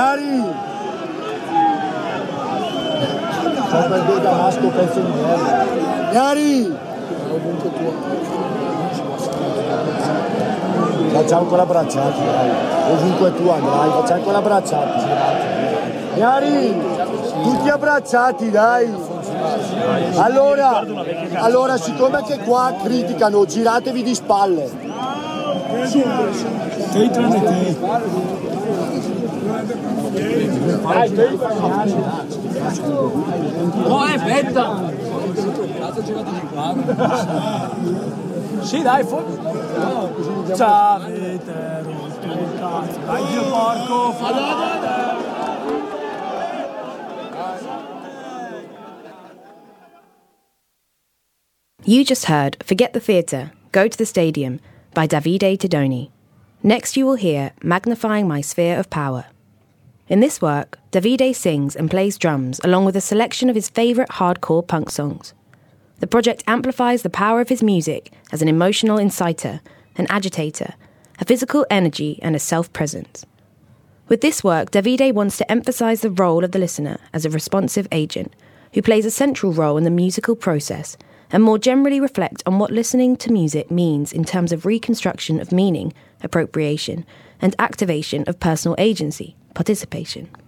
Iari! C'è quel due damasco pezzo di merda. Iari! Facciamo ancora abbracciati, dai. Ovunque tu andrai, facciamo ancora abbracciati. Iari! Tutti abbracciati, dai! Allora, siccome che qua criticano, giratevi di spalle. Te tranne te. No, aspetta! Sì, dai, ci avete rotto il cazzo. Dai, Dio porco! You just heard Forget the Theatre, Go to the Stadium by Davide Tedoni. Next you will hear Magnifying My Sphere of Power. In this work, Davide sings and plays drums along with a selection of his favourite hardcore punk songs. The project amplifies the power of his music as an emotional inciter, an agitator, a physical energy and a self-presence. With this work, Davide wants to emphasise the role of the listener as a responsive agent who plays a central role in the musical process and more generally reflect on what listening to music means in terms of reconstruction of meaning, appropriation, and activation of personal agency, participation.